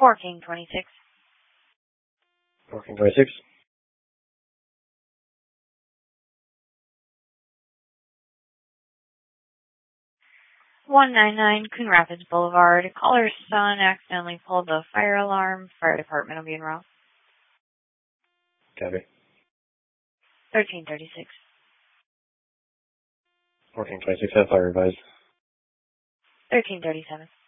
1426. 1426. 199 Coon Rapids Boulevard. Caller's son accidentally pulled the fire alarm. Fire department will be en route. Copy. 1336. 1426, have fire advised. 1337.